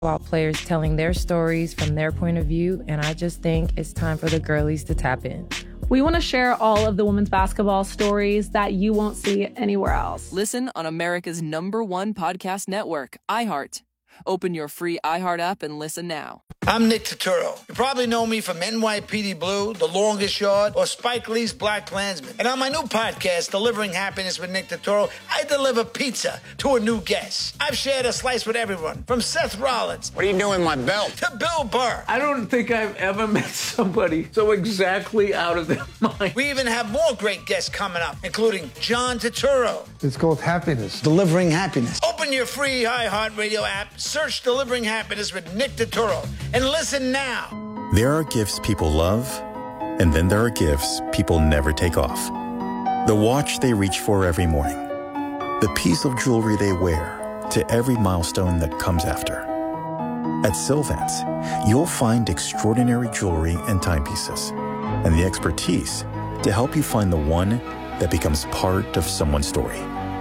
While players telling their stories from their point of view, and I just think it's time for the girlies to tap in. We want to share all of the women's basketball stories that you won't see anywhere else. Listen on America's #1 podcast network, iHeart. Open your free iHeart app and listen now. I'm Nick Turturro. You probably know me from NYPD Blue, The Longest Yard, or Spike Lee's Black Klansman. And on my new podcast, Delivering Happiness with Nick Turturro, I deliver pizza to a new guest. I've shared a slice with everyone, from Seth Rollins. What are you doing with my belt? To Bill Burr. I don't think I've ever met somebody so exactly out of their mind. We even have more great guests coming up, including John Turturro. It's called Happiness. Delivering Happiness. Open your free iHeartRadio app, search Delivering Happiness with Nick Turturro, and listen now. There are gifts people love, and then there are gifts people never take off. The watch they reach for every morning. The piece of jewelry they wear to every milestone that comes after. At Sylvance, you'll find extraordinary jewelry and timepieces, and the expertise to help you find the one that becomes part of someone's story.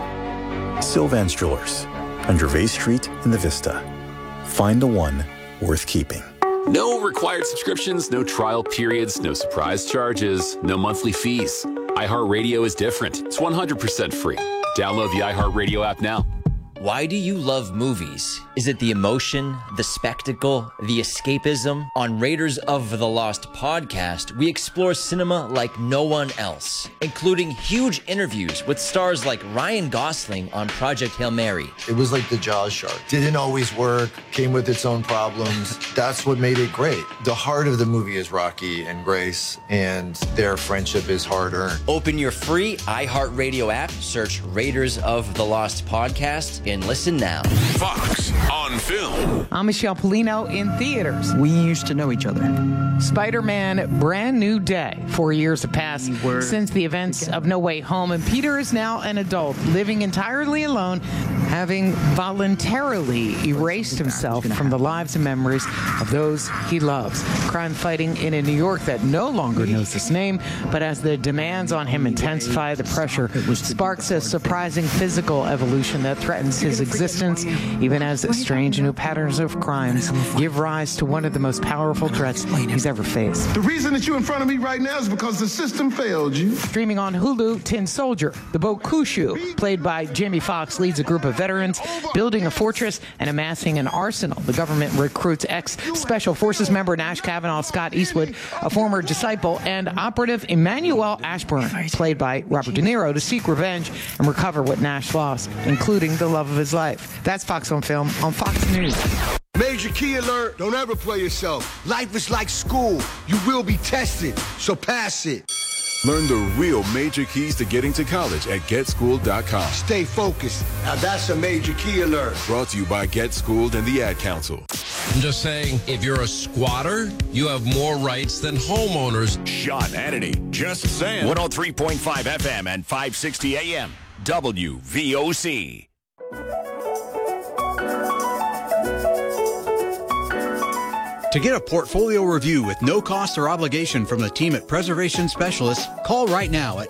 Sylvance Jewelers, on Gervais Street in the Vista. Find the one worth keeping. No required subscriptions, no trial periods, no surprise charges, no monthly fees. iHeartRadio is different. It's 100% free. Download the iHeartRadio app now. Why do you love movies? Is it the emotion, the spectacle, the escapism? On Raiders of the Lost podcast, we explore cinema like no one else, including huge interviews with stars like Ryan Gosling on Project Hail Mary. It was like the Jaws shark. Didn't always work, came with its own problems. That's what made it great. The heart of the movie is Rocky and Grace, and their friendship is hard-earned. Open your free iHeartRadio app, search Raiders of the Lost podcast, and listen now. Fox on Film. I'm Michelle Polino in theaters. We used to know each other. Spider-Man Brand New Day. 4 years have passed since the events of No Way Home, and Peter is now an adult, living entirely alone, having voluntarily erased himself from the lives and memories of those he loves. Crime fighting in a New York that no longer knows his name, but as the demands on him intensify, the pressure sparks a surprising physical evolution that threatens his existence, even as strange new patterns of crimes give rise to one of the most powerful threats he's ever faced. The reason that you're in front of me right now is because the system failed you. Streaming on Hulu, Tin Soldier. The Bokushu, played by Jamie Foxx, leads a group of veterans building a fortress and amassing an arsenal. The government recruits ex-Special Forces member Nash Cavanaugh, Scott Eastwood, a former disciple, and operative Emmanuel Ashburn, played by Robert De Niro, to seek revenge and recover what Nash lost, including the love of his life. That's Fox on Film on Fox News. Major key alert. Don't ever play yourself. Life is like school. You will be tested, so pass it. Learn the real major keys to getting to college at GetSchooled.com. Stay focused. Now that's a major key alert. Brought to you by Get Schooled and the Ad Council. I'm just saying, if you're a squatter, you have more rights than homeowners. Sean Hannity, just saying. 103.5 FM and 560 AM. WVOC. To get a portfolio review with no cost or obligation from the team at Preservation Specialists, call right now at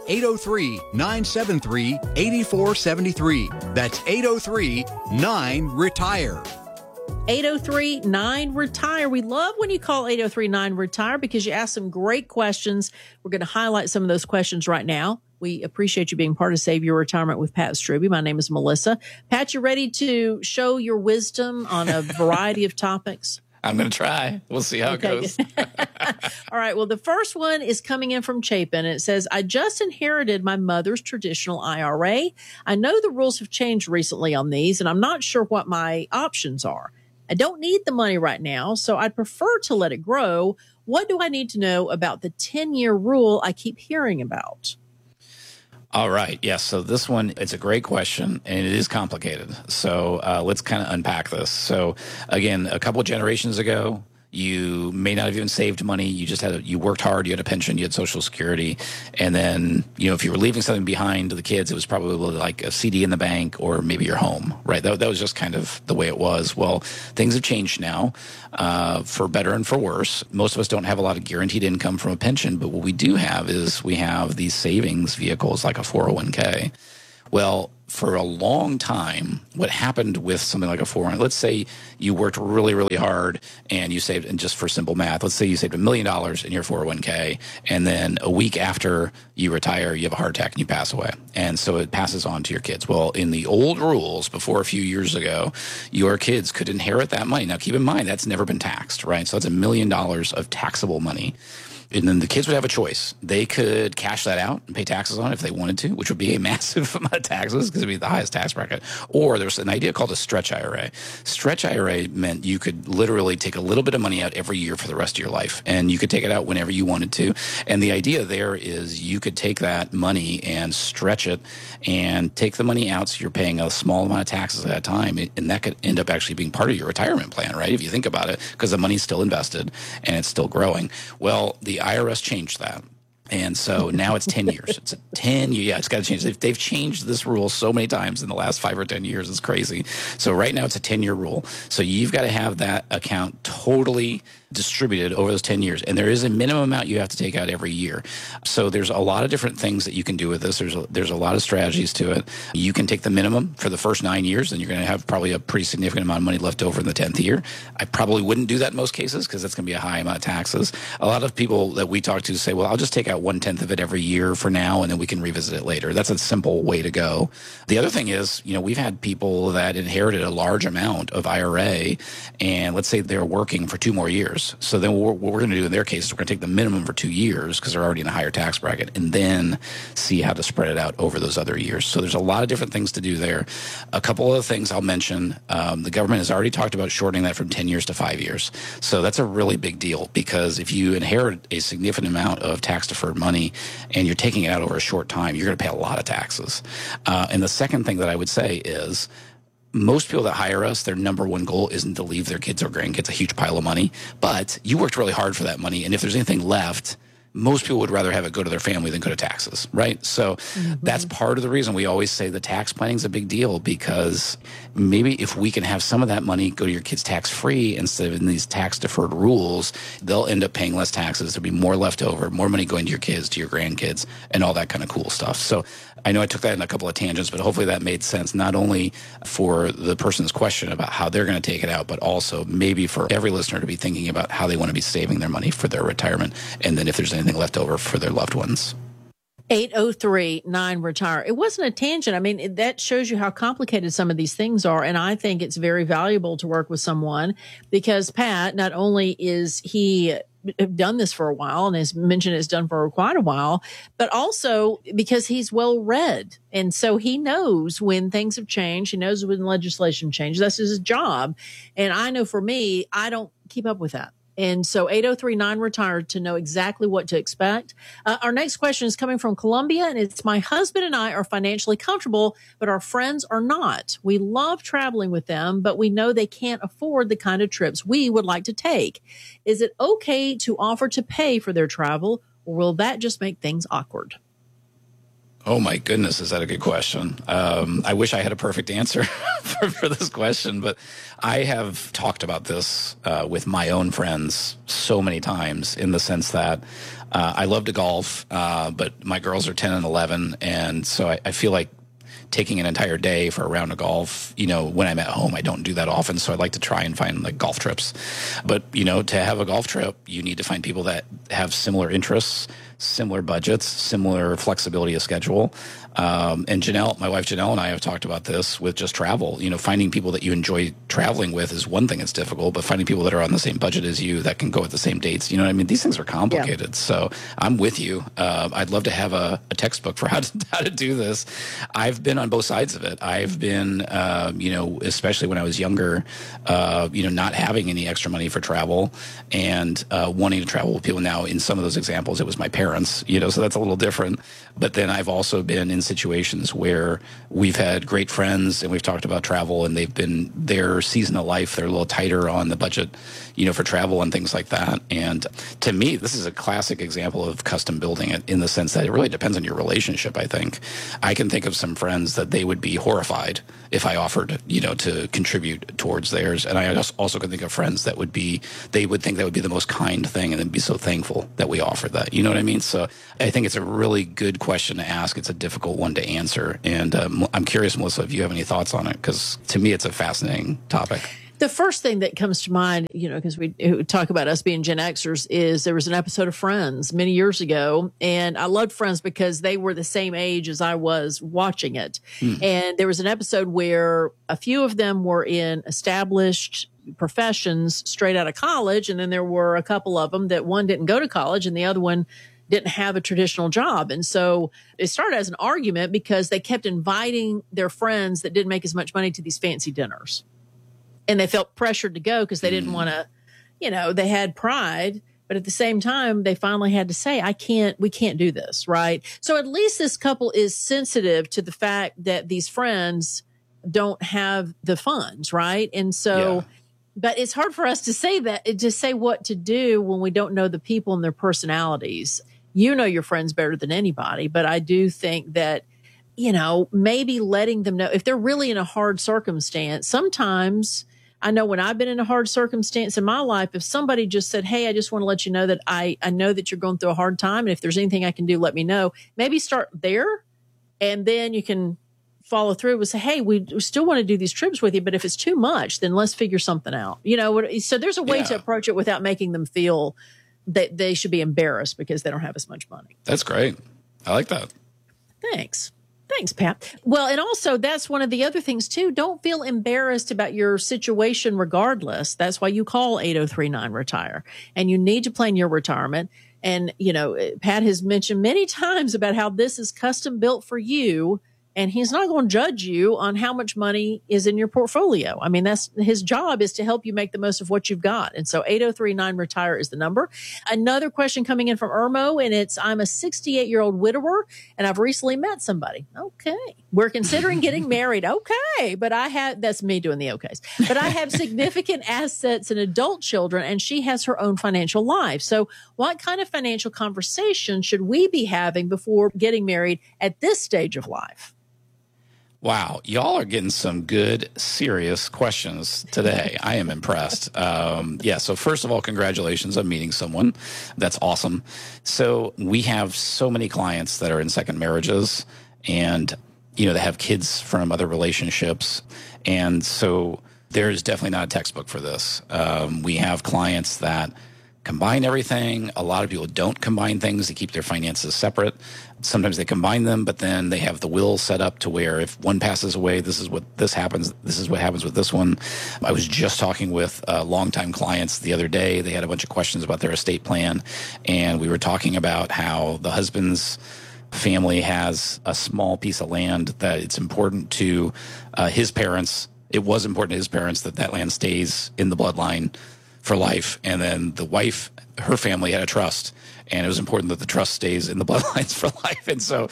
803-973-8473. That's 803-9-RETIRE. 803-9-RETIRE. We love when you call 803-9-RETIRE because you ask some great questions. We're going to highlight some of those questions right now. We appreciate you being part of Save Your Retirement with Pat Strube. My name is Melissa. Pat, you ready to show your wisdom on a variety of topics? I'm going to try. We'll see how it goes. All right. Well, the first one is coming in from Chapin. It says, I just inherited my mother's traditional IRA. I know the rules have changed recently on these, and I'm not sure what my options are. I don't need the money right now, so I'd prefer to let it grow. What do I need to know about the 10-year rule I keep hearing about? All right. Yes. So this one, it's a great question, and it is complicated. So let's kind of unpack this. So again, a couple of generations ago, you may not have even saved money. You just you worked hard. You had a pension. You had Social Security. And then, if you were leaving something behind to the kids, it was probably like a CD in the bank or maybe your home, right? That was just kind of the way it was. Well, things have changed now for better and for worse. Most of us don't have a lot of guaranteed income from a pension, but what we do have is we have these savings vehicles like a 401k. Well, for a long time, what happened with something like a 401, let's say you worked really, really hard and you saved, and just for simple math, let's say you saved $1 million in your 401k, and then a week after you retire, you have a heart attack and you pass away. And so it passes on to your kids. Well, in the old rules before a few years ago, your kids could inherit that money. Now, keep in mind, that's never been taxed, right? So that's $1 million of taxable money. And then the kids would have a choice. They could cash that out and pay taxes on it if they wanted to, which would be a massive amount of taxes because it would be the highest tax bracket. Or there's an idea called a stretch IRA. Stretch IRA meant you could literally take a little bit of money out every year for the rest of your life. And you could take it out whenever you wanted to. And the idea there is you could take that money and stretch it and take the money out so you're paying a small amount of taxes at a time. And that could end up actually being part of your retirement plan, right? If you think about it, because the money's still invested and it's still growing. Well, the IRS changed that. And so now it's 10 years. It's a 10 year. Yeah, it's got to change. They've changed this rule so many times in the last 5 or 10 years. It's crazy. So right now it's a 10-year rule. So you've got to have that account totally distributed over those 10 years. And there is a minimum amount you have to take out every year. So there's a lot of different things that you can do with this. There's a lot of strategies to it. You can take the minimum for the first 9 years, and you're going to have probably a pretty significant amount of money left over in the 10th year. I probably wouldn't do that in most cases because that's going to be a high amount of taxes. A lot of people that we talk to say, well, I'll just take out 1/10 of it every year for now, and then we can revisit it later. That's a simple way to go. The other thing is, we've had people that inherited a large amount of IRA, and let's say they're working for 2 more years. So then what we're going to do in their case is we're going to take the minimum for 2 years because they're already in a higher tax bracket, and then see how to spread it out over those other years. So there's a lot of different things to do there. A couple of things I'll mention. The government has already talked about shortening that from 10 years to 5 years. So that's a really big deal because if you inherit a significant amount of tax-deferred money and you're taking it out over a short time, you're going to pay a lot of taxes. And the second thing that I would say is, most people that hire us, their number one goal isn't to leave their kids or grandkids a huge pile of money, but you worked really hard for that money. And if there's anything left, most people would rather have it go to their family than go to taxes, right? So that's part of the reason we always say the tax planning is a big deal, because maybe if we can have some of that money go to your kids tax-free instead of in these tax-deferred rules, they'll end up paying less taxes. There'll be more left over, more money going to your kids, to your grandkids, and all that kind of cool stuff. So I know I took that in a couple of tangents, but hopefully that made sense, not only for the person's question about how they're going to take it out, but also maybe for every listener to be thinking about how they want to be saving their money for their retirement, and then if there's anything left over for their loved ones. 803-9-RETIRE. It wasn't a tangent. I mean, that shows you how complicated some of these things are. And I think it's very valuable to work with someone because Pat, not only is he done this for a while and as mentioned, it's done for quite a while, but also because he's well read. And so he knows when things have changed. He knows when legislation changes. That's his job. And I know for me, I don't keep up with that. And so 803-9-RETIRE to know exactly what to expect. Our next question is coming from Columbia, and it's, my husband and I are financially comfortable, but our friends are not. We love traveling with them, but we know they can't afford the kind of trips we would like to take. Is it okay to offer to pay for their travel, or will that just make things awkward? Oh, my goodness. Is that a good question? I wish I had a perfect answer for this question, but I have talked about this with my own friends so many times, in the sense that I love to golf, but my girls are 10 and 11. And so I feel like taking an entire day for a round of golf, when I'm at home, I don't do that often. So I like to try and find like golf trips. But, to have a golf trip, you need to find people that have similar interests, similar budgets, similar flexibility of schedule. And Janelle, my wife Janelle, and I have talked about this with just travel. Finding people that you enjoy traveling with is one thing that's difficult, but finding people that are on the same budget as you that can go at the same dates, what I mean? These things are complicated. Yeah. So I'm with you. I'd love to have a textbook for how to do this. I've been on both sides of it. I've been, especially when I was younger, not having any extra money for travel and wanting to travel with people. Now, in some of those examples, it was my parents, so that's a little different. But then I've also been in situations where we've had great friends and we've talked about travel, and they've been their season of life, they're a little tighter on the budget, for travel and things like that. And to me, this is a classic example of custom building it, in the sense that it really depends on your relationship. I think I can think of some friends that they would be horrified if I offered, to contribute towards theirs. And I also can think of friends that they would think that would be the most kind thing, and then be so thankful that we offered that. You know what I mean? mean? So I think it's a really good question to ask. It's a difficult one to answer. And I'm curious, Melissa, if you have any thoughts on it, because to me, it's a fascinating topic. The first thing that comes to mind, because we talk about us being Gen Xers, is there was an episode of Friends many years ago. And I loved Friends because they were the same age as I was watching it. And there was an episode where a few of them were in established professions straight out of college. And then there were a couple of them that one didn't go to college and the other one didn't have a traditional job. And so it started as an argument because they kept inviting their friends that didn't make as much money to these fancy dinners. And they felt pressured to go because they didn't want to, they had pride. But at the same time, they finally had to say, we can't do this, right? So at least this couple is sensitive to the fact that these friends don't have the funds, right? And so, but it's hard for us to say that, to say what to do when we don't know the people and their personalities. You know your friends better than anybody, but I do think that, maybe letting them know if they're really in a hard circumstance. Sometimes I know when I've been in a hard circumstance in my life, if somebody just said, hey, I just want to let you know that I know that you're going through a hard time. And if there's anything I can do, let me know. Maybe start there. And then you can follow through with say, hey, we still want to do these trips with you. But if it's too much, then let's figure something out. So there's a way to approach it without making them feel that they should be embarrassed because they don't have as much money. That's great. I like that. Thanks, Pat. Well, and also that's one of the other things too. Don't feel embarrassed about your situation regardless. That's why you call 8039-RETIRE. And you need to plan your retirement. And, Pat has mentioned many times about how this is custom built for you. And he's not going to judge you on how much money is in your portfolio. I mean, that's his job is to help you make the most of what you've got. And so 8039-RETIRE is the number. Another question coming in from Irmo, and it's, I'm a 68-year-old widower, and I've recently met somebody. Okay. We're considering getting married. Okay. But that's me doing the okays. But I have significant assets and adult children, and she has her own financial life. So what kind of financial conversation should we be having before getting married at this stage of life? Wow, y'all are getting some good, serious questions today. I am impressed. So first of all, congratulations on meeting someone. That's awesome. So we have so many clients that are in second marriages and, they have kids from other relationships. And so there's definitely not a textbook for this. We have clients that combine everything. A lot of people don't combine things. They keep their finances separate. Sometimes they combine them, but then they have the will set up to where if one passes away, this is what happens with this one. I was just talking with longtime clients the other day. They had a bunch of questions about their estate plan, and we were talking about how the husband's family has a small piece of land that it's important to his parents. It was important to his parents that land stays in the bloodline for life. And then the wife, her family had a trust, and it was important that the trust stays in the bloodlines for life. And so,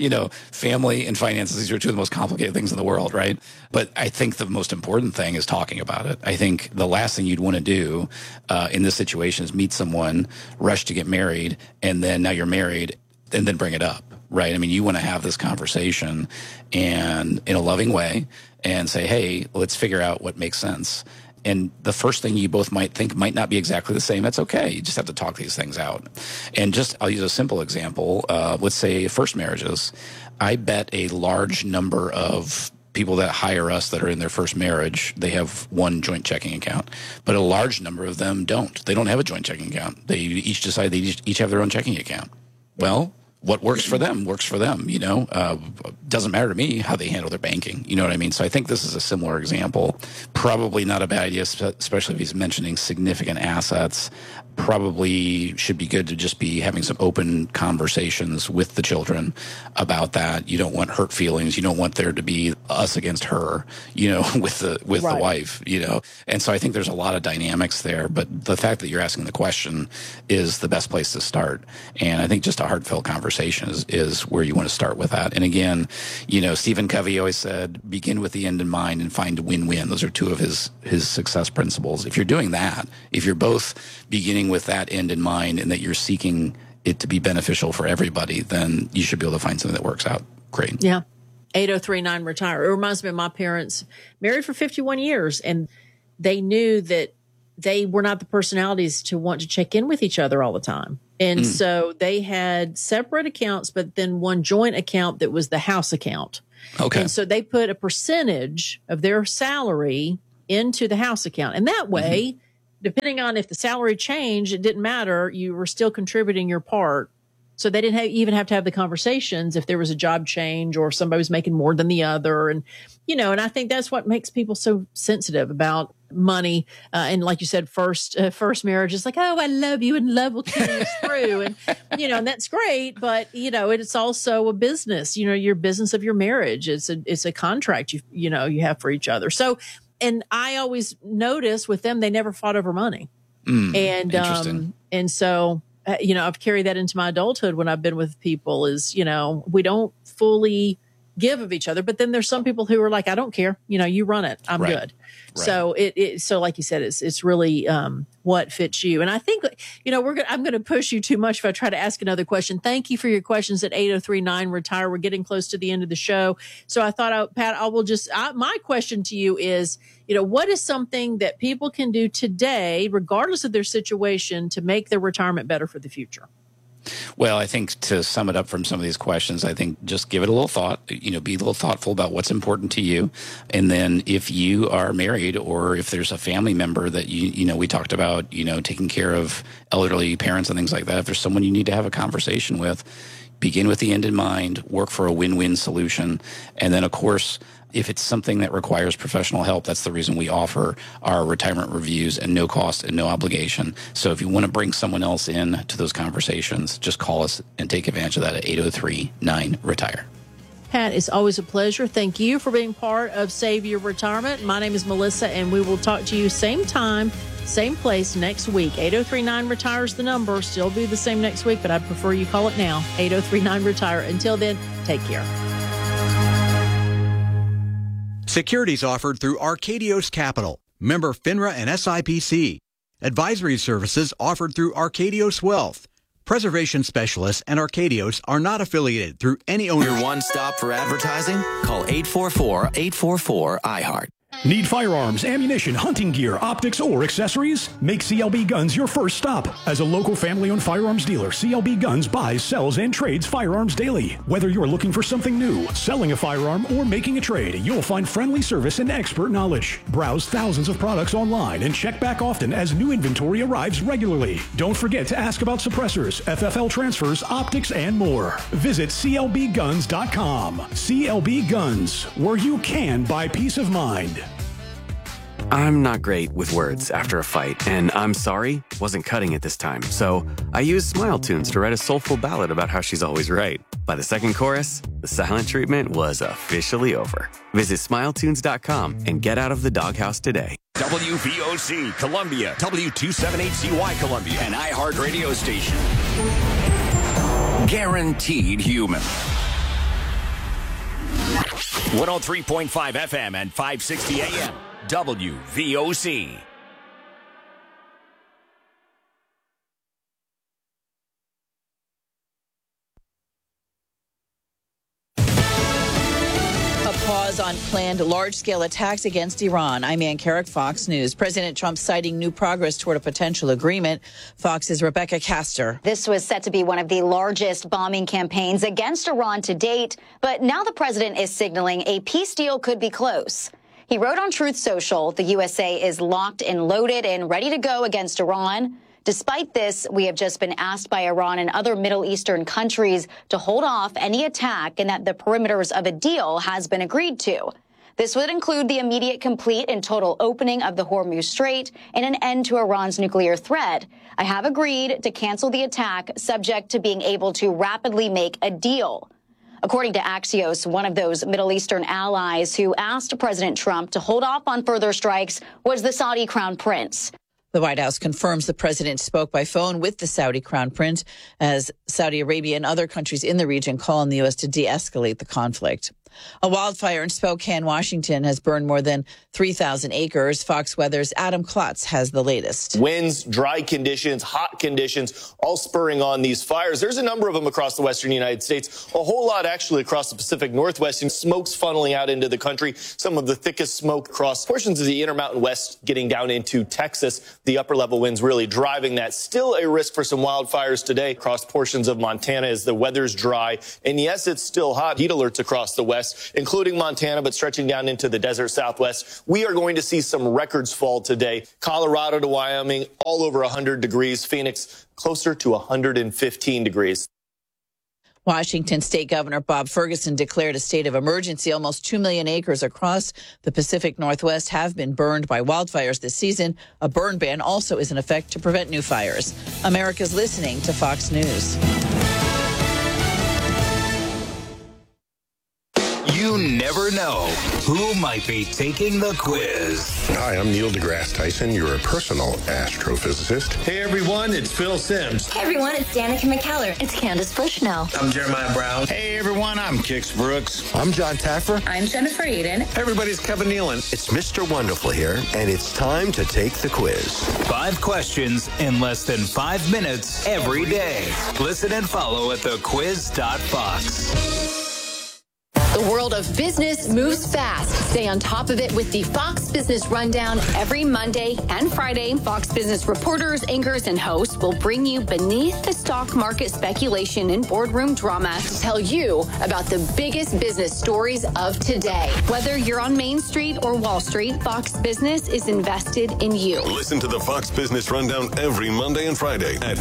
family and finances, these are two of the most complicated things in the world, right? But I think the most important thing is talking about it. I think the last thing you'd want to do in this situation is meet someone, rush to get married, and then now you're married, and then bring it up, right? I mean, you want to have this conversation and in a loving way and say, hey, let's figure out what makes sense. And the first thing you both might think might not be exactly the same. That's okay. You just have to talk these things out. And I'll use a simple example. Let's say first marriages. I bet a large number of people that hire us that are in their first marriage, they have one joint checking account. But a large number of them don't. They don't have a joint checking account. They each decide they each have their own checking account. Well, what works for them works for them, doesn't matter to me how they handle their banking. You know what I mean? So I think this is a similar example. Probably not a bad idea, especially if he's mentioning significant assets. Probably should be good to just be having some open conversations with the children about that. You don't want hurt feelings. You don't want there to be us against her, with the wife, And so I think there's a lot of dynamics there. But the fact that you're asking the question is the best place to start. And I think just a heartfelt conversation is where you want to start with that. And again, Stephen Covey always said, begin with the end in mind and find a win-win. Those are two of his success principles. If you're doing that, if you're both beginning with that end in mind and that you're seeking it to be beneficial for everybody, then you should be able to find something that works out great. Yeah. 8039-RETIRE. It reminds me of my parents married for 51 years, and they knew that they were not the personalities to want to check in with each other all the time. And so they had separate accounts, but then one joint account that was the house account. Okay. And so they put a percentage of their salary into the house account. And that way, depending on if the salary changed, it didn't matter. You were still contributing your part. So they didn't even have to have the conversations if there was a job change or somebody was making more than the other. And, and I think that's what makes people so sensitive about money. And like you said, first marriage is like, oh, I love you and love will carry us through. And, and that's great. But, it's also a business, your business of your marriage. It's a contract you have for each other. So, and I always notice with them, they never fought over money. And so, I've carried that into my adulthood when I've been with people is, we don't fully give of each other, but then there's some people who are like, I don't care, you run it. I'm good. Right. So so like you said, it's really, what fits you. And I think, I'm going to push you too much if I try to ask another question. Thank you for your questions at 803-9-RETIRE. We're getting close to the end of the show. So I thought, Pat, my question to you is, what is something that people can do today, regardless of their situation, to make their retirement better for the future? Well, I think to sum it up from some of these questions, I think just give it a little thought, be a little thoughtful about what's important to you. And then if you are married or if there's a family member that we talked about, taking care of elderly parents and things like that, if there's someone you need to have a conversation with, begin with the end in mind, work for a win-win solution. And then, of course, if it's something that requires professional help, that's the reason we offer our retirement reviews and no cost and no obligation. So if you want to bring someone else in to those conversations, just call us and take advantage of that at 803-9-RETIRE. Pat, it's always a pleasure. Thank you for being part of Save Your Retirement. My name is Melissa, and we will talk to you same time, same place next week. 803-9-RETIRE is the number. Still be the same next week, but I'd prefer you call it now. 803-9-RETIRE. Until then, take care. Securities offered through Arcadios Capital, member FINRA and SIPC. Advisory services offered through Arcadios Wealth. Preservation Specialists and Arcadios are not affiliated through any owner. Your one stop for advertising? Call 844-844-IHEART. Need firearms, ammunition, hunting gear, optics, or accessories? Make CLB Guns your first stop. As a local family-owned firearms dealer, CLB Guns buys, sells, and trades firearms daily. Whether you're looking for something new, selling a firearm, or making a trade, you'll find friendly service and expert knowledge. Browse thousands of products online and check back often as new inventory arrives regularly. Don't forget to ask about suppressors, FFL transfers, optics, and more. Visit CLBGuns.com. CLB Guns, where you can buy peace of mind. I'm not great with words after a fight, and I'm sorry, wasn't cutting it this time. So I used Smile Tunes to write a soulful ballad about how she's always right. By the second chorus, the silent treatment was officially over. Visit SmileTunes.com and get out of the doghouse today. WVOC Columbia, W278CY Columbia, an iHeart radio station. Guaranteed human. 103.5 FM and 560 AM. WVOC. Pause on planned large-scale attacks against Iran. I'm Ann Carrick, Fox News. President Trump citing new progress toward a potential agreement. Fox's Rebecca Castor. This was set to be one of the largest bombing campaigns against Iran to date, but now the president is signaling a peace deal could be close. He wrote on Truth Social, the USA is locked and loaded and ready to go against Iran. Despite this, we have just been asked by Iran and other Middle Eastern countries to hold off any attack and that the perimeters of a deal has been agreed to. This would include the immediate, complete, and total opening of the Hormuz Strait and an end to Iran's nuclear threat. I have agreed to cancel the attack, subject to being able to rapidly make a deal. According to Axios, one of those Middle Eastern allies who asked President Trump to hold off on further strikes was the Saudi Crown Prince. The White House confirms the president spoke by phone with the Saudi Crown Prince as Saudi Arabia and other countries in the region call on the U.S. to de-escalate the conflict. A wildfire in Spokane, Washington has burned more than 3,000 acres. Fox Weather's Adam Klotz has the latest. Winds, dry conditions, hot conditions, all spurring on these fires. There's a number of them across the western United States, a whole lot actually across the Pacific Northwest, and smoke's funneling out into the country. Some of the thickest smoke across portions of the Intermountain West getting down into Texas. The upper level winds really driving that. Still a risk for some wildfires today across portions of Montana as the weather's dry. And yes, it's still hot. Heat alerts across the west, including Montana, but stretching down into the desert Southwest. We are going to see some records fall today. Colorado to Wyoming, all over 100 degrees. Phoenix, closer to 115 degrees. Washington State Governor Bob Ferguson declared a state of emergency. Almost 2 million acres across the Pacific Northwest have been burned by wildfires this season. A burn ban also is in effect to prevent new fires. America's listening to Fox News. You never know who might be taking the quiz. Hi, I'm Neil deGrasse Tyson, your personal astrophysicist. Hey everyone, it's Phil Simms. Hey everyone, it's Danica McKellar. It's Candace Bushnell. I'm Jeremiah Brown. Hey everyone, I'm Kix Brooks. I'm John Taffer. I'm Jennifer Eden. Hey everybody, it's Kevin Nealon. It's Mr. Wonderful here, and it's time to take the quiz. 5 questions in less than 5 minutes every day. Listen and follow at thequiz.fox. The world of business moves fast. Stay on top of it with the Fox Business Rundown every Monday and Friday. Fox Business reporters, anchors, and hosts will bring you beneath the stock market speculation and boardroom drama to tell you about the biggest business stories of today. Whether you're on Main Street or Wall Street, Fox Business is invested in you. Listen to the Fox Business Rundown every Monday and Friday at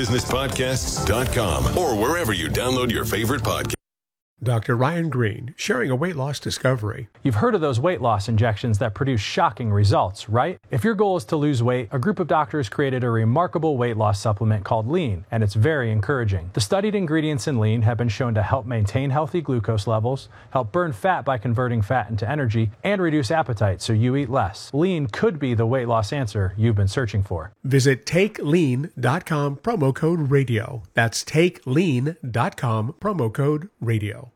foxbusinesspodcasts.com or wherever you download your favorite podcast. Dr. Ryan Green, sharing a weight loss discovery. You've heard of those weight loss injections that produce shocking results, right? If your goal is to lose weight, a group of doctors created a remarkable weight loss supplement called Lean, and it's very encouraging. The studied ingredients in Lean have been shown to help maintain healthy glucose levels, help burn fat by converting fat into energy, and reduce appetite so you eat less. Lean could be the weight loss answer you've been searching for. Visit TakeLean.com, promo code radio. That's TakeLean.com, promo code radio.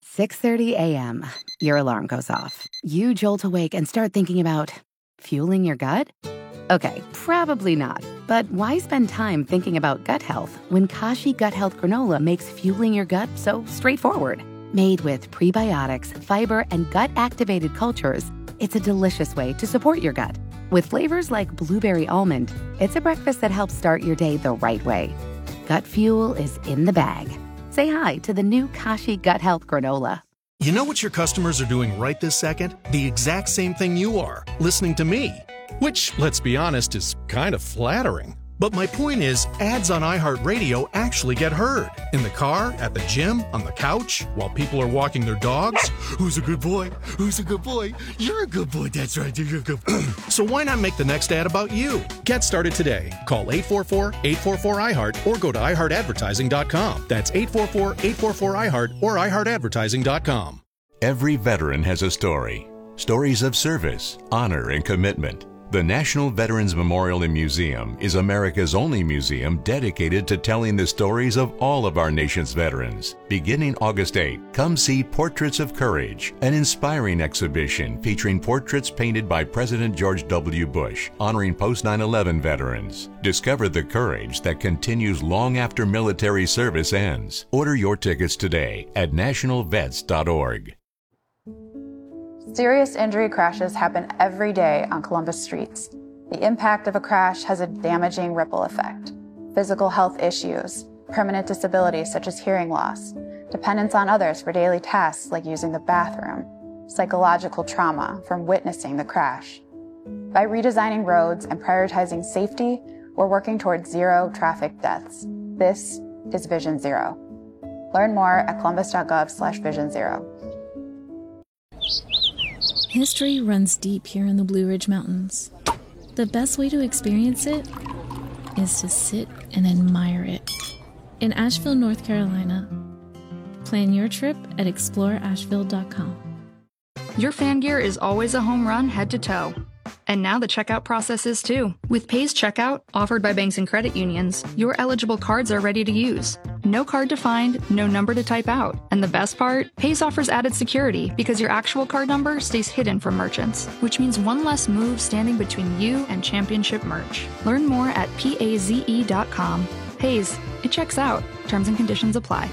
6:30 a.m. Your alarm goes off. You jolt awake and start thinking about fueling your gut? Okay, probably not. But why spend time thinking about gut health when Kashi Gut Health Granola makes fueling your gut so straightforward? Made with prebiotics, fiber, and gut-activated cultures, it's a delicious way to support your gut. With flavors like blueberry almond, it's a breakfast that helps start your day the right way. Gut fuel is in the bag. Say hi to the new Kashi Gut Health Granola. You know what your customers are doing right this second? The exact same thing you are, listening to me. Which, let's be honest, is kind of flattering. But my point is, ads on iHeartRadio actually get heard. In the car, at the gym, on the couch, while people are walking their dogs. Who's a good boy? Who's a good boy? You're a good boy, that's right, you're a good boy. So why not make the next ad about you? Get started today. Call 844-844-iHeart or go to iHeartAdvertising.com. That's 844-844-iHeart or iHeartAdvertising.com. Every veteran has a story. Stories of service, honor, and commitment. The National Veterans Memorial and Museum is America's only museum dedicated to telling the stories of all of our nation's veterans. Beginning August 8, come see Portraits of Courage, an inspiring exhibition featuring portraits painted by President George W. Bush, honoring post-9/11 veterans. Discover the courage that continues long after military service ends. Order your tickets today at nationalvets.org. Serious injury crashes happen every day on Columbus streets. The impact of a crash has a damaging ripple effect. Physical health issues, permanent disabilities such as hearing loss, dependence on others for daily tasks like using the bathroom, psychological trauma from witnessing the crash. By redesigning roads and prioritizing safety, we're working towards zero traffic deaths. This is Vision Zero. Learn more at columbus.gov/Vision Zero. History runs deep here in the Blue Ridge Mountains. The best way to experience it is to sit and admire it. In Asheville, North Carolina. Plan your trip at exploreasheville.com. Your fan gear is always a home run head to toe. And now the checkout process is too. With Paze Checkout, offered by banks and credit unions, your eligible cards are ready to use. No card to find, no number to type out. And the best part? Paze offers added security because your actual card number stays hidden from merchants, which means one less move standing between you and championship merch. Learn more at paze.com. Paze, it checks out. Terms and conditions apply.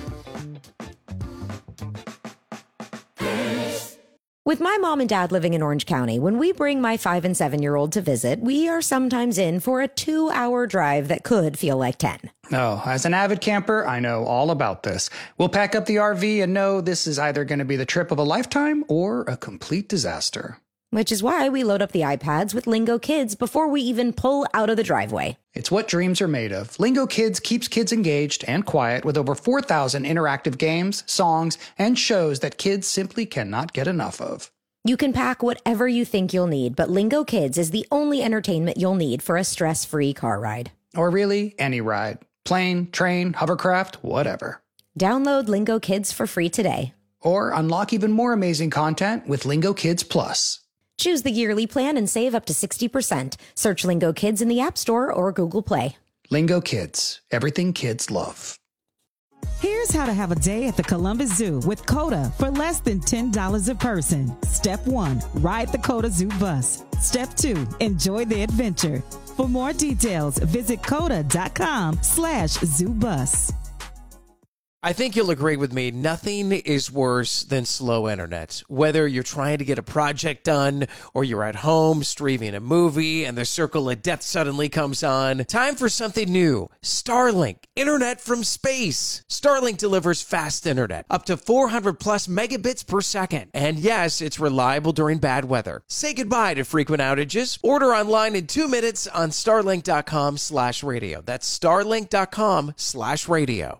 With my mom and dad living in Orange County, when we bring my 5 and 7-year-old to visit, we are sometimes in for a 2-hour drive that could feel like 10. Oh, as an avid camper, I know all about this. We'll pack up the RV and know this is either going to be the trip of a lifetime or a complete disaster. Which is why we load up the iPads with Lingo Kids before we even pull out of the driveway. It's what dreams are made of. Lingo Kids keeps kids engaged and quiet with over 4,000 interactive games, songs, and shows that kids simply cannot get enough of. You can pack whatever you think you'll need, but Lingo Kids is the only entertainment you'll need for a stress-free car ride. Or really, any ride. Plane, train, hovercraft, whatever. Download Lingo Kids for free today. Or unlock even more amazing content with Lingo Kids Plus. Choose the yearly plan and save up to 60%. Search Lingo Kids in the App Store or Google Play. Lingo Kids. Everything kids love. Here's how to have a day at the Columbus Zoo with COTA for less than $10 a person. Step 1, ride the COTA Zoo bus. Step 2, enjoy the adventure. For more details, visit COTA.com/zoobus. I think you'll agree with me, nothing is worse than slow internet. Whether you're trying to get a project done or you're at home streaming a movie and the circle of death suddenly comes on, time for something new. Starlink, internet from space. Starlink delivers fast internet, up to 400 plus megabits per second. And yes, it's reliable during bad weather. Say goodbye to frequent outages. Order online in 2 minutes on starlink.com/radio. That's starlink.com/radio.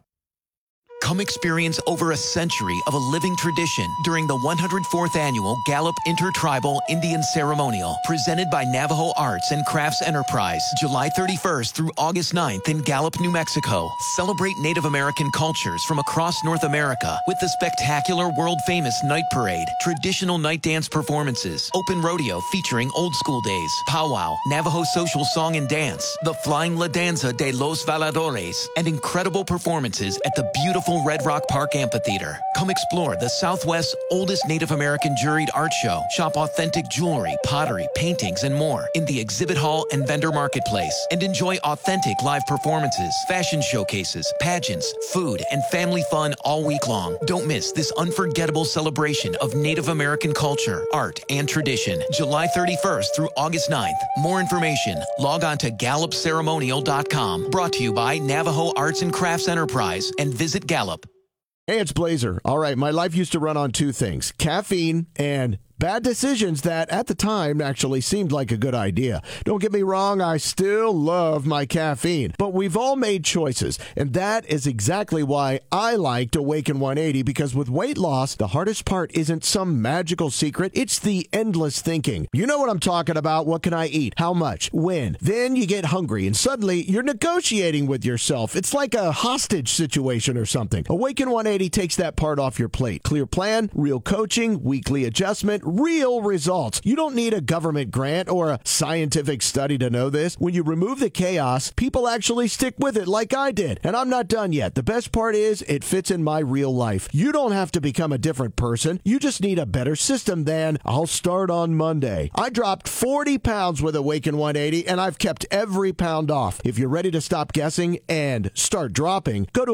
Come experience over a century of a living tradition during the 104th Annual Gallup Intertribal Indian Ceremonial, presented by Navajo Arts and Crafts Enterprise, July 31st through August 9th in Gallup, New Mexico. Celebrate Native American cultures from across North America with the spectacular world-famous Night Parade, traditional night dance performances, open rodeo featuring old school days, powwow, Navajo social song and dance, the Flying La Danza de los Valadores, and incredible performances at the beautiful Red Rock Park Amphitheater. Come explore the Southwest's oldest Native American juried art show. Shop authentic jewelry, pottery, paintings, and more in the exhibit hall and vendor marketplace. And enjoy authentic live performances, fashion showcases, pageants, food, and family fun all week long. Don't miss this unforgettable celebration of Native American culture, art, and tradition. July 31st through August 9th. More information, log on to GallupCeremonial.com. Brought to you by Navajo Arts and Crafts Enterprise and visit Gallup. Hey, it's Blazer. All right, my life used to run on 2 things, caffeine and bad decisions that at the time actually seemed like a good idea. Don't get me wrong, I still love my caffeine, but we've all made choices, and that is exactly why I liked Awaken 180, because with weight loss, the hardest part isn't some magical secret, it's the endless thinking. You know what I'm talking about. What can I eat? How much? When? Then you get hungry, and suddenly you're negotiating with yourself. It's like a hostage situation or something. Awaken 180 takes that part off your plate. Clear plan, real coaching, weekly adjustment, real results. You don't need a government grant or a scientific study to know this. When you remove the chaos, people actually stick with it like I did. And I'm not done yet. The best part is it fits in my real life. You don't have to become a different person. You just need a better system than I'll start on Monday. I dropped 40 pounds with Awaken 180 and I've kept every pound off. If you're ready to stop guessing and start dropping, go to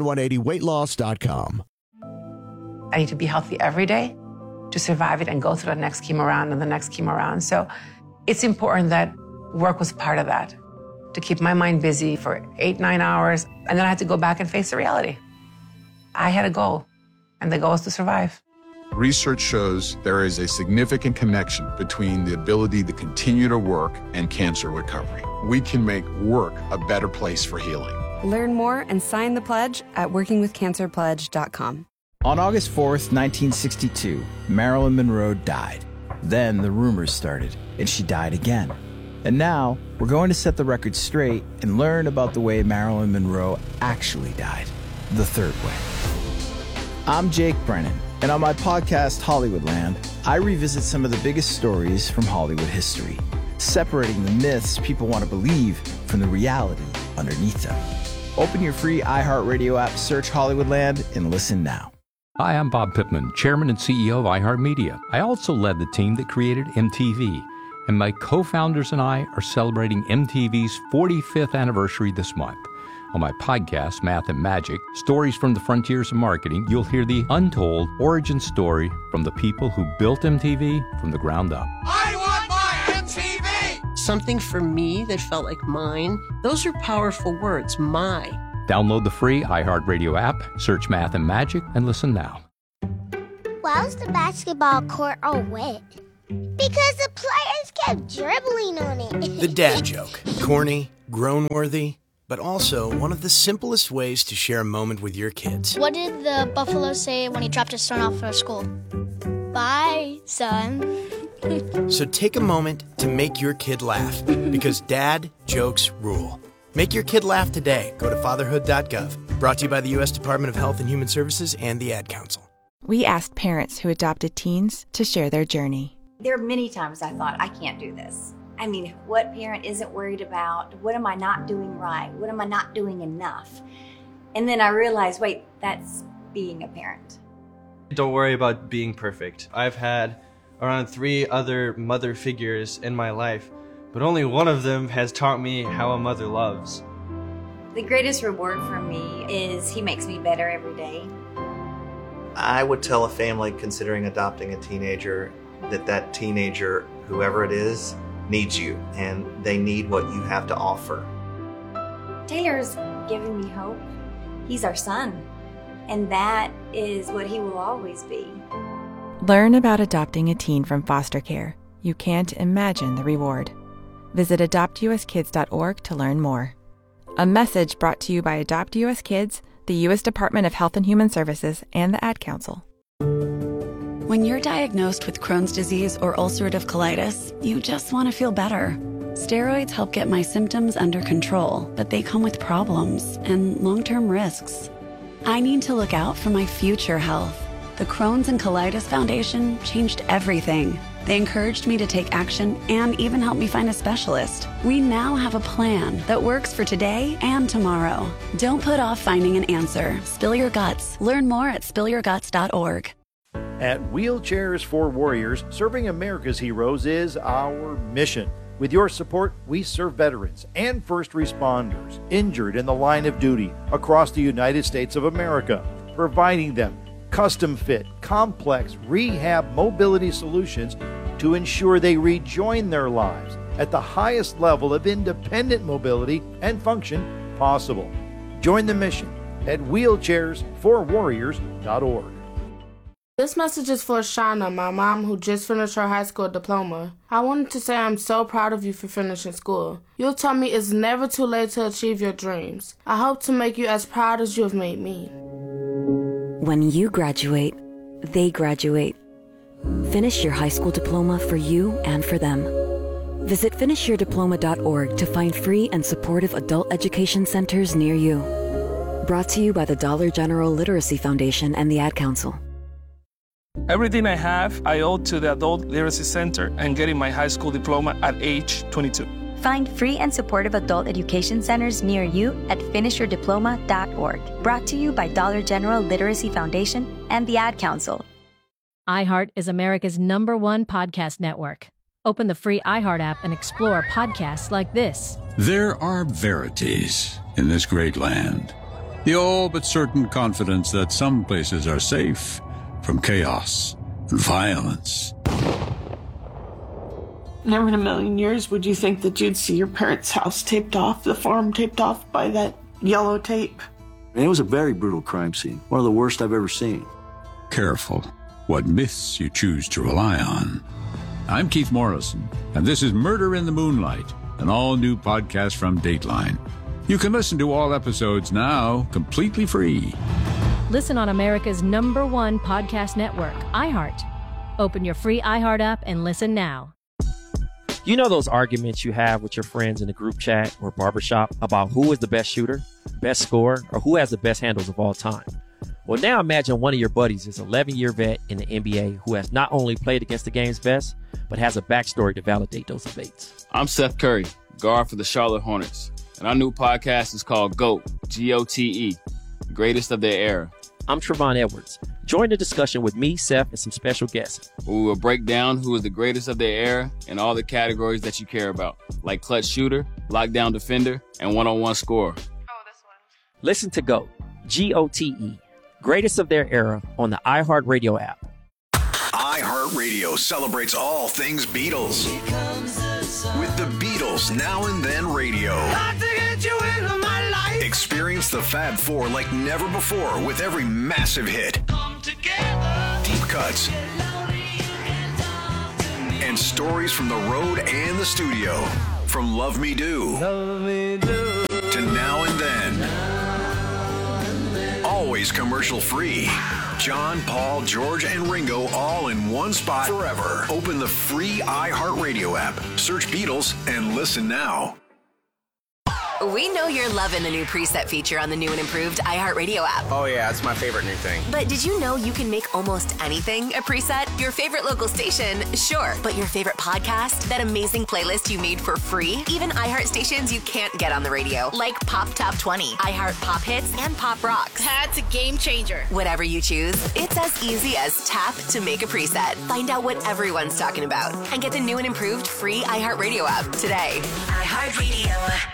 awaken180weightloss.com. I need to be healthy every day to survive it and go through the next chemo round and the next chemo round. So it's important that work was part of that, to keep my mind busy for 8-9 hours. And then I had to go back and face the reality. I had a goal, and the goal is to survive. Research shows there is a significant connection between the ability to continue to work and cancer recovery. We can make work a better place for healing. Learn more and sign the pledge at workingwithcancerpledge.com. On August 4th, 1962, Marilyn Monroe died. Then the rumors started, and she died again. And now, we're going to set the record straight and learn about the way Marilyn Monroe actually died, the third way. I'm Jake Brennan, and on my podcast, Hollywoodland, I revisit some of the biggest stories from Hollywood history. separating the myths people want to believe from the reality underneath them. Open your free iHeartRadio app, search Hollywoodland, and listen now. Hi, I'm Bob Pittman, Chairman and CEO of iHeartMedia. I also led the team that created MTV, and my co-founders and I are celebrating MTV's 45th anniversary this month. On my podcast, Math and Magic, Stories from the Frontiers of Marketing, you'll hear the untold origin story from the people who built MTV from the ground up. I want my MTV! Something for me that felt like mine. Those are powerful words, my. Download the free iHeartRadio app, search Math and Magic, and listen now. Why was the basketball court all wet? Because the players kept dribbling on it. The dad joke. Corny, grown-worthy, but also one of the simplest ways to share a moment with your kids. What did the buffalo say when he dropped his son off for school? Bye, son. So take a moment to make your kid laugh, because dad jokes rule. Make your kid laugh today. Go to fatherhood.gov. Brought to you by the U.S. Department of Health and Human Services and the Ad Council. We asked parents who adopted teens to share their journey. There are many times I thought, I can't do this. I mean, what parent isn't worried about? What am I not doing right? What am I not doing enough? And then I realized, wait, that's being a parent. Don't worry about being perfect. I've had around 3 other mother figures in my life, but only one of them has taught me how a mother loves. The greatest reward for me is he makes me better every day. I would tell a family considering adopting a teenager that teenager, whoever it is, needs you, and they need what you have to offer. Taylor's giving me hope. He's our son, and that is what he will always be. Learn about adopting a teen from foster care. You can't imagine the reward. Visit adoptuskids.org to learn more. A message brought to you by Adopt US Kids, the U.S. Department of Health and Human Services, and the Ad Council. When you're diagnosed with Crohn's disease or ulcerative colitis, you just want to feel better. Steroids help get my symptoms under control, but they come with problems and long-term risks. I need to look out for my future health. The Crohn's and Colitis Foundation changed everything. They encouraged me to take action and even helped me find a specialist. We now have a plan that works for today and tomorrow. Don't put off finding an answer. Spill your guts. Learn more at spillyourguts.org. At Wheelchairs for Warriors, serving America's heroes is our mission. With your support, we serve veterans and first responders injured in the line of duty across the United States of America, providing them custom-fit, complex rehab mobility solutions to ensure they rejoin their lives at the highest level of independent mobility and function possible. Join the mission at wheelchairsforwarriors.org. This message is for Shauna, my mom who just finished her high school diploma. I wanted to say I'm so proud of you for finishing school. You'll tell me it's never too late to achieve your dreams. I hope to make you as proud as you have made me. When you graduate, they graduate. Finish your high school diploma for you and for them. Visit finishyourdiploma.org to find free and supportive adult education centers near you. Brought to you by the Dollar General Literacy Foundation and the Ad Council. Everything I have, I owe to the Adult Literacy Center and getting my high school diploma at age 22. Find free and supportive adult education centers near you at finishyourdiploma.org. Brought to you by Dollar General Literacy Foundation and the Ad Council. iHeart is America's #1 podcast network. Open the free iHeart app and explore podcasts like this. There are verities in this great land. The all but certain confidence that some places are safe from chaos and violence. Never in a million years would you think that you'd see your parents' house taped off, the farm taped off by that yellow tape. And it was a very brutal crime scene, one of the worst I've ever seen. Careful what myths you choose to rely on. I'm Keith Morrison, and this is Murder in the Moonlight, an all-new podcast from Dateline. You can listen to all episodes now completely free. Listen on America's #1 podcast network, iHeart. Open your free iHeart app and listen now. You know those arguments you have with your friends in a group chat or barbershop about who is the best shooter, best scorer, or who has the best handles of all time? Well, now imagine one of your buddies is an 11-year vet in the NBA who has not only played against the game's best, but has a backstory to validate those debates. I'm Seth Curry, guard for the Charlotte Hornets, and our new podcast is called GOAT, G-O-T-E, Greatest of Their Era. I'm Trevon Edwards. Join the discussion with me, Seth, and some special guests. We will break down who is the greatest of their era in all the categories that you care about, like clutch shooter, lockdown defender, and one-on-one scorer. Listen to GOAT, G-O-T-E, Greatest of Their Era on the iHeartRadio app. iHeartRadio celebrates all things Beatles. With the Beatles Now and Then Radio. Experience the Fab Four like never before with every massive hit. Deep cuts. And stories from the road and the studio. From Love Me Do to Now and Then. Always commercial free. John, Paul, George, and Ringo all in one spot forever. Open the free iHeartRadio app. Search Beatles and listen now. We know you're loving the new preset feature on the new and improved iHeartRadio app. Oh yeah, it's my favorite new thing. But did you know you can make almost anything a preset? Your favorite local station, sure. But your favorite podcast? That amazing playlist you made for free? Even iHeart stations you can't get on the radio, like Pop Top 20, iHeart Pop Hits, and Pop Rocks. That's a game changer. Whatever you choose, it's as easy as tap to make a preset. Find out what everyone's talking about and get the new and improved free iHeartRadio app today. iHeartRadio.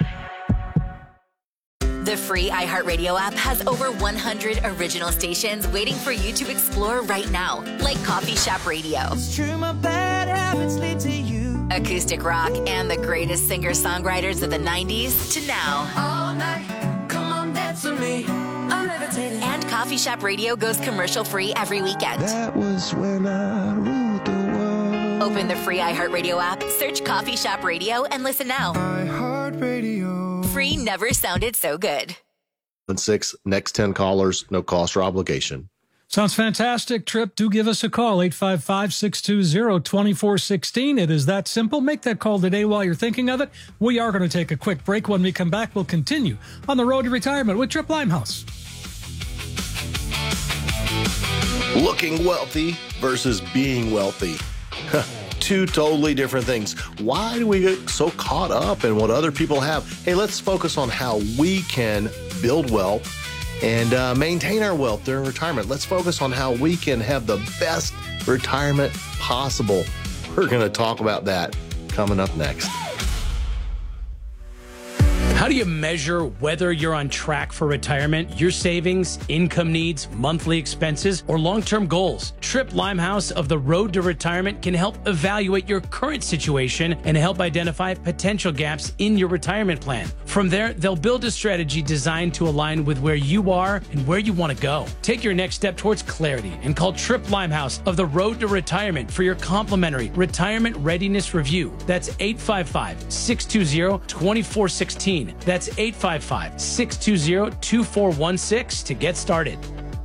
The free iHeartRadio app has over 100 original stations waiting for you to explore right now, like Coffee Shop Radio, It's true, my bad habits lead to you. acoustic rock, and the greatest singer-songwriters of the 90s to now. All night, come on, dance with me. I'm levitating. And Coffee Shop Radio goes commercial-free every weekend. That was when I ruled the world. Open the free iHeartRadio app, search Coffee Shop Radio, and listen now. iHeartRadio. Free never sounded so good. 6, next 10 callers, no cost or obligation. Sounds fantastic, Trip. Do give us a call, 855-620-2416. It is that simple. Make that call today while you're thinking of it. We are going to take a quick break. When we come back, we'll continue on the road to retirement with Trip Limehouse. Looking wealthy versus being wealthy. Two totally different things. Why do we get so caught up in what other people have? Hey, let's focus on how we can build wealth and maintain our wealth during retirement. Let's focus on how we can have the best retirement possible. We're going to talk about that coming up next. How do you measure whether you're on track for retirement, your savings, income needs, monthly expenses, or long-term goals? Trip Limehouse of the Road to Retirement can help evaluate your current situation and help identify potential gaps in your retirement plan. From there, they'll build a strategy designed to align with where you are and where you want to go. Take your next step towards clarity and call Trip Limehouse of the Road to Retirement for your complimentary retirement readiness review. That's 855-620-2416. That's 855-620-2416 to get started.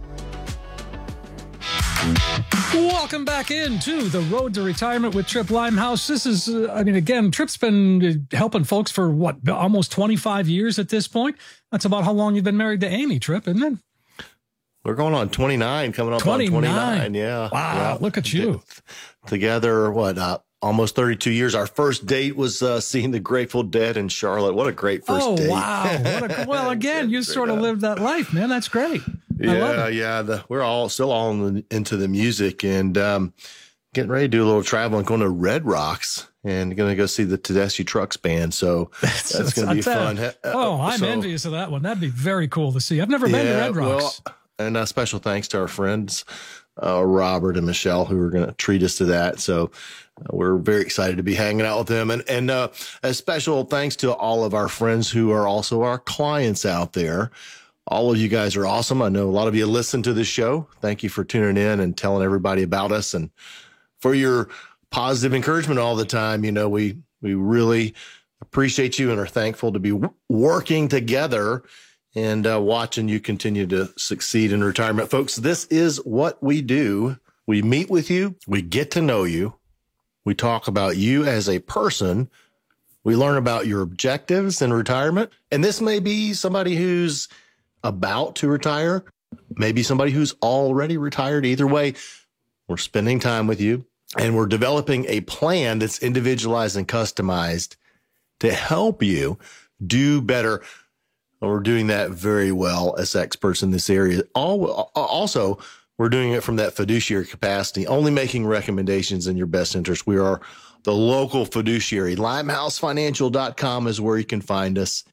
Welcome back into the Road to Retirement with Trip Limehouse. This is, again, Trip's been helping folks for, almost 25 years at this point? That's about how long you've been married to Amy, Trip, isn't it? We're going on 29, coming up 29. on 29, yeah. Wow, yeah. Look at you. Together, almost 32 years. Our first date was seeing the Grateful Dead in Charlotte. What a great first date. Oh, wow. Well, again, you sort of lived that life, man. That's great. We're still all into the music and getting ready to do a little traveling, going to Red Rocks and going to go see the Tedeschi Trucks band. So that's going to be fun. I'm envious of that one. That'd be very cool to see. I've never been to Red Rocks. And special thanks to our friends, Robert and Michelle, who are going to treat us to that. So we're very excited to be hanging out with them. And a special thanks to all of our friends who are also our clients out there. All of you guys are awesome. I know a lot of you listen to this show. Thank you for tuning in and telling everybody about us and for your positive encouragement all the time. You know, we really appreciate you and are thankful to be working together and watching you continue to succeed in retirement. Folks, this is what we do. We meet with you. We get to know you. We talk about you as a person. We learn about your objectives in retirement. And this may be somebody who's about to retire. maybe somebody who's already retired. Either way, we're spending time with you and we're developing a plan that's individualized and customized to help you do better. And we're doing that very well as experts in this area. Also, we're doing it from that fiduciary capacity, only making recommendations in your best interest. We are the local fiduciary. LimehouseFinancial.com is where you can find us.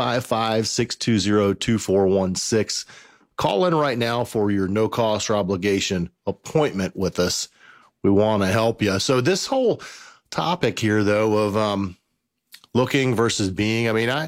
855-620-2416. Call in right now for your no cost or obligation appointment with us. We want to help you. So this whole topic here, though, of looking versus being, I mean, I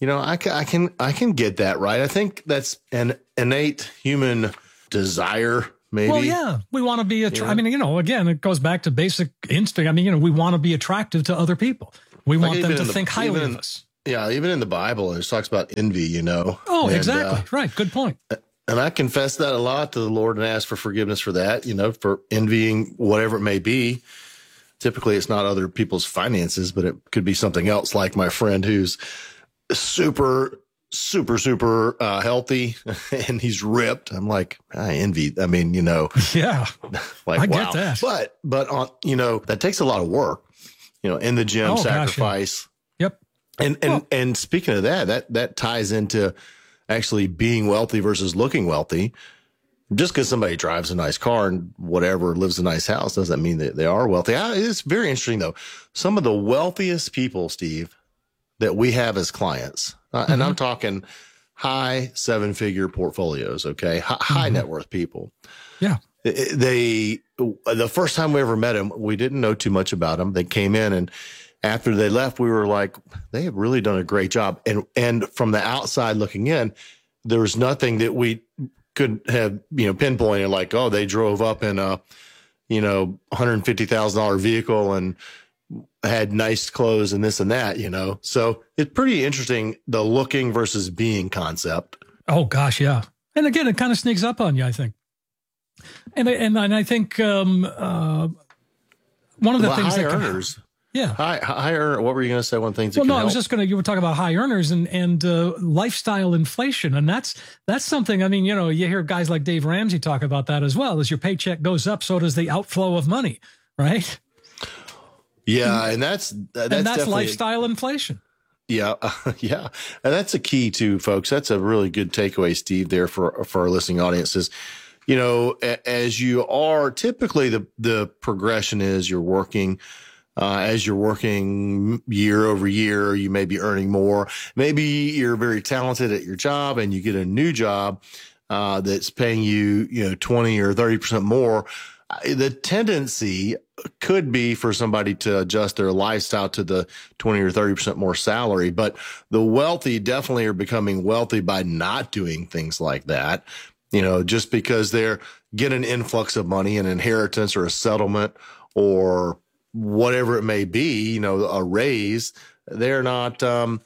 can get that, right? I think that's an innate human desire, maybe. Well, yeah, we want to be, I mean, again, it goes back to basic instinct. I mean, we want to be attractive to other people. We want them to think highly of us. Yeah, even in the Bible, it talks about envy, Oh, exactly. Right. Good point. And I confess that a lot to the Lord and ask for forgiveness for that, for envying whatever it may be. Typically, it's not other people's finances, but it could be something else, like my friend who's super healthy and he's ripped. I'm like, I envy. I mean, yeah, like, I wow. get that. But on, that takes a lot of work, in the gym, sacrifice. Gosh, yeah. Yep. And speaking of that ties into actually being wealthy versus looking wealthy. Just because somebody drives a nice car and whatever, lives in a nice house, doesn't mean that they are wealthy. It's very interesting, though. Some of the wealthiest people, Steve, that we have as clients, and I'm talking high 7-figure portfolios, okay? High net worth people. Yeah. The first time we ever met them, we didn't know too much about them. They came in, and after they left, we were like, they have really done a great job. And from the outside looking in, there was nothing that we could have, pinpointed like, oh, they drove up in a, $150,000 vehicle and had nice clothes and this and that, So it's pretty interesting, the looking versus being concept. Oh, gosh, yeah. And again, it kind of sneaks up on you, I think. And I think one of the things high that earners. Yeah. High earner. What were you going to say? One of the things. Well, no, I was just you were talking about high earners and lifestyle inflation. And that's something, I mean, you hear guys like Dave Ramsey talk about that as well. As your paycheck goes up, so does the outflow of money, right? Yeah. And that's lifestyle inflation. Yeah. Yeah. And that's a key too, folks. That's a really good takeaway, Steve, there for our listening audiences. As you are typically the progression is you're working, as you're working year over year, you may be earning more. Maybe you're very talented at your job and you get a new job, that's paying you, 20 or 30% more. The tendency could be for somebody to adjust their lifestyle to the 20 or 30% more salary. But the wealthy definitely are becoming wealthy by not doing things like that. Just because they're get an influx of money, an inheritance or a settlement or whatever it may be, a raise, they're not, going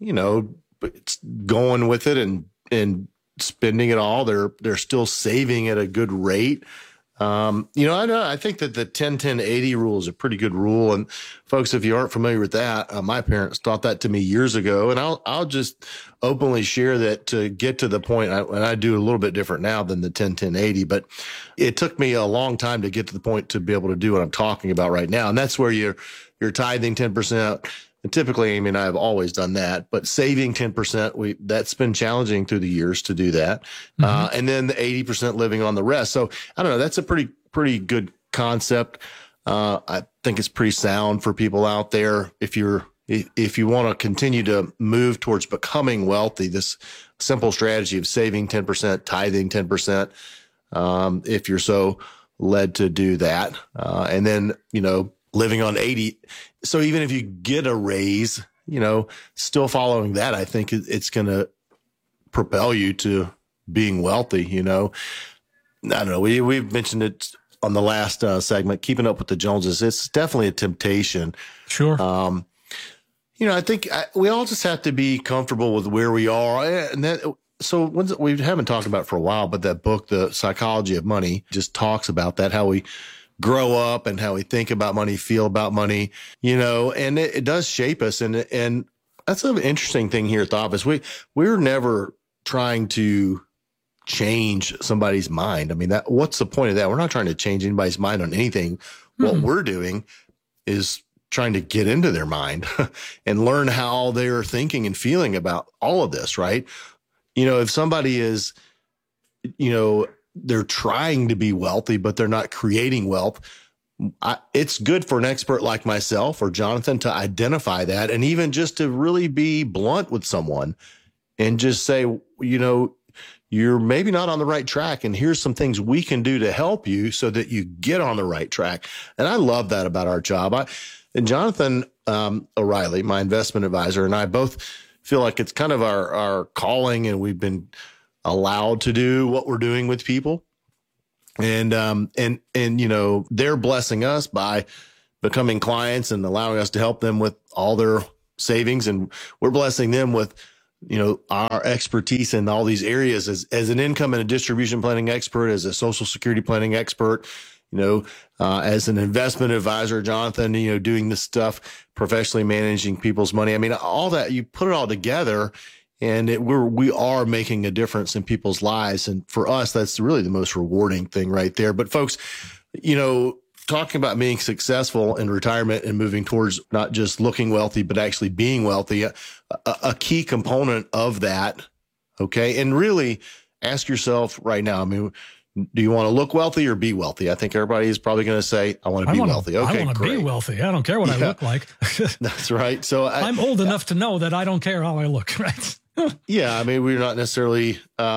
with it and spending it all. They're still saving at a good rate. I think that the 10-10-80 rule is a pretty good rule. And folks, if you aren't familiar with that, my parents taught that to me years ago. And I'll just openly share that to get to the point. And I do a little bit different now than the 10-10-80, but it took me a long time to get to the point to be able to do what I'm talking about right now. And that's where you're tithing 10%. And typically, Amy and I have always done that, but saving 10%, that's been challenging through the years to do that. Mm-hmm. And then the 80% living on the rest. So I don't know, that's a pretty good concept. I think it's pretty sound for people out there. If you want to continue to move towards becoming wealthy, this simple strategy of saving 10%, tithing 10%, if you're so led to do that, and then, living on 80. So even if you get a raise, still following that, I think it's going to propel you to being wealthy. I don't know. We've mentioned it on the last segment, keeping up with the Joneses. It's definitely a temptation. Sure. I think we all just have to be comfortable with where we are. And we haven't talked about it for a while, but that book, The Psychology of Money, just talks about that, how we grow up and how we think about money, feel about money, and it does shape us. And that's an interesting thing here at the office. We're never trying to change somebody's mind. I mean, what's the point of that? We're not trying to change anybody's mind on anything. What we're doing is trying to get into their mind and learn how they're thinking and feeling about all of this, right? If somebody is, they're trying to be wealthy, but they're not creating wealth, it's good for an expert like myself or Jonathan to identify that, and even just to really be blunt with someone and just say, you're maybe not on the right track, and here's some things we can do to help you so that you get on the right track. And I love that about our job. And Jonathan O'Reilly, my investment advisor, and I both feel like it's kind of our calling, and we've been allowed to do what we're doing with people. And they're blessing us by becoming clients and allowing us to help them with all their savings. And we're blessing them with, our expertise in all these areas as an income and a distribution planning expert, as a social security planning expert, as an investment advisor, Jonathan, doing this stuff, professionally managing people's money. I mean, all that, you put it all together, and we are making a difference in people's lives. And for us, that's really the most rewarding thing right there. But folks, talking about being successful in retirement and moving towards not just looking wealthy, but actually being wealthy, a key component of that. Okay. And really ask yourself right now, I mean, do you want to look wealthy or be wealthy? I think everybody is probably going to say, I want to be wealthy. Okay, I want to be wealthy. I don't care what I look like. That's right. So I'm old enough to know that I don't care how I look, right? Yeah. I mean, we're not necessarily,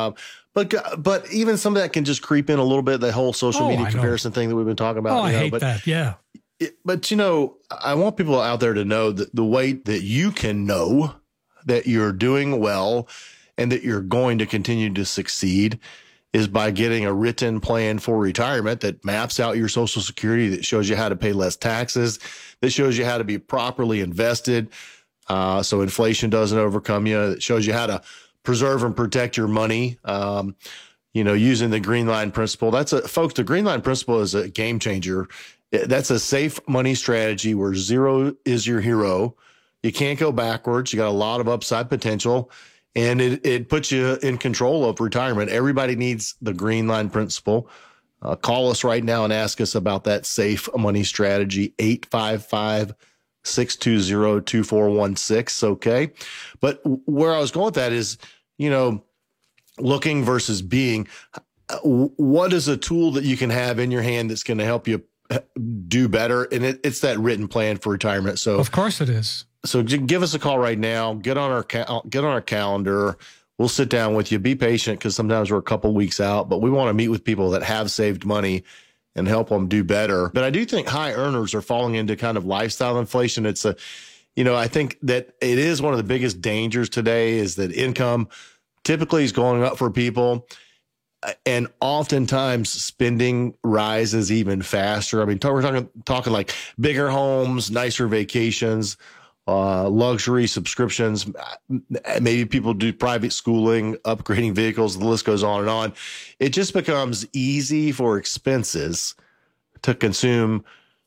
but even some of that can just creep in a little bit, the whole social media comparison thing that we've been talking about. I hate that. Yeah. But, I want people out there to know that the way that you can know that you're doing well and that you're going to continue to succeed is by getting a written plan for retirement that maps out your Social Security, that shows you how to pay less taxes, that shows you how to be properly invested so inflation doesn't overcome you, that shows you how to preserve and protect your money, using the Green Line Principle. Folks, the Green Line Principle is a game changer. That's a safe money strategy where zero is your hero. You can't go backwards. You got a lot of upside potential. And it puts you in control of retirement. Everybody needs the Green Line Principle. Call us right now and ask us about that safe money strategy, 855-620-2416. Okay. But where I was going with that is, looking versus being. What is a tool that you can have in your hand that's going to help you do better? And it's that written plan for retirement. So of course it is. So give us a call right now. Get on our calendar. We'll sit down with you. Be patient, because sometimes we're a couple weeks out, but we want to meet with people that have saved money and help them do better. But I do think high earners are falling into kind of lifestyle inflation. It's I think that it is one of the biggest dangers today is that income typically is going up for people. And oftentimes spending rises even faster. I mean, we're talking like bigger homes, nicer vacations, luxury subscriptions. Maybe people do private schooling, upgrading vehicles. The list goes on and on. It just becomes easy for expenses to consume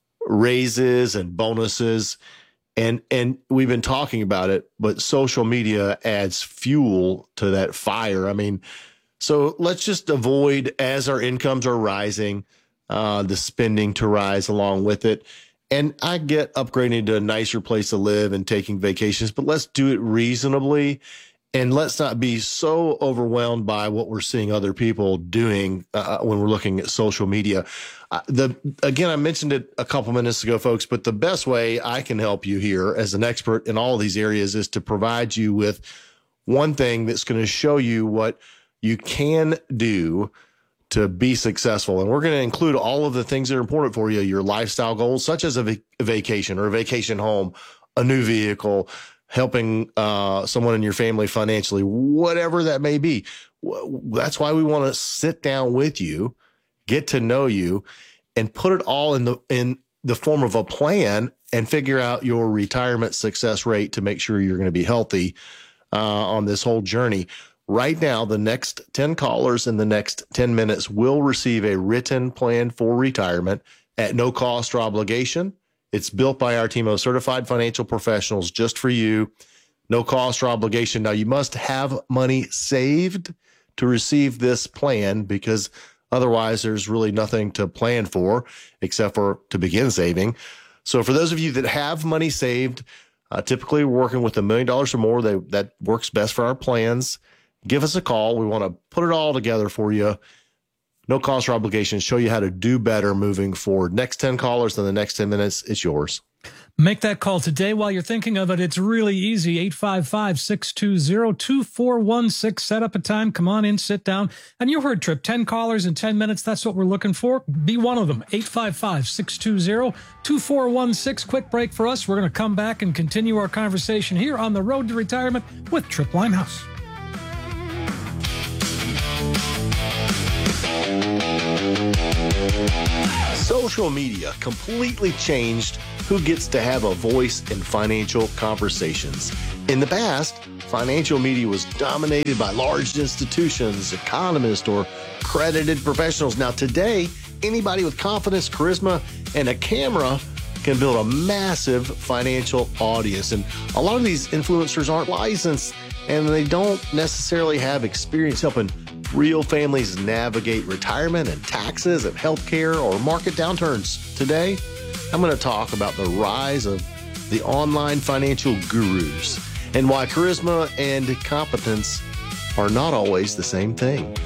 raises and bonuses. And we've been talking about it, but social media adds fuel to that fire. I mean, so let's just avoid, as our incomes are rising, the spending to rise along with it. And I get upgrading to a nicer place to live and taking vacations, but let's do it reasonably. And let's not be so overwhelmed by what we're seeing other people doing when we're looking at social media. Again, I mentioned it a couple minutes ago, folks, but the best way I can help you here as an expert in all of these areas is to provide you with one thing that's going to show you what you can do to be successful. And we're going to include all of the things that are important for you, your lifestyle goals, such as a vacation or a vacation home, a new vehicle, helping someone in your family financially, whatever that may be. That's why we want to sit down with you, get to know you, and put it all in the form of a plan and figure out your retirement success rate to make sure you're going to be healthy on this whole journey. Right now, the next 10 callers in the next 10 minutes will receive a written plan for retirement at no cost or obligation. It's built by our team of certified financial professionals just for you. No cost or obligation. Now, you must have money saved to receive this plan, because otherwise there's really nothing to plan for except for to begin saving. So for those of you that have money saved, typically we're working with $1 million or more, that works best for our plans. Give us a call. We want to put it all together for you. No cost or obligation. Show you how to do better moving forward. Next 10 callers in the next 10 minutes, it's yours. Make that call today while you're thinking of it. It's really easy. 855-620-2416. Set up a time. Come on in, sit down. And you heard Trip, 10 callers in 10 minutes. That's what we're looking for. Be one of them. 855-620-2416. Quick break for us. We're going to come back and continue our conversation here on The Road to Retirement with Trip Limehouse. Social media completely changed who gets to have a voice in financial conversations. In the past, financial media was dominated by large institutions, economists, or credited professionals. Now today, anybody with confidence, charisma, and a camera can build a massive financial audience. And a lot of these influencers aren't licensed, and they don't necessarily have experience helping real families navigate retirement and taxes and healthcare or market downturns. Today, I'm going to talk about the rise of the online financial gurus and why charisma and competence are not always the same thing.